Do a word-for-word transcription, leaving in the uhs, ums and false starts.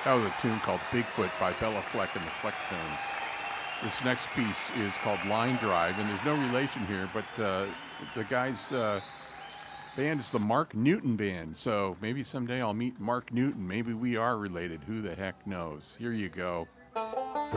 That was a tune called Bigfoot by Bella Fleck and the Flecktones. This next piece is called Line Drive, and there's no relation here, but uh, the guy's uh, band is the Mark Newton Band, so maybe someday I'll meet Mark Newton. Maybe we are related. Who the heck knows? Here you go.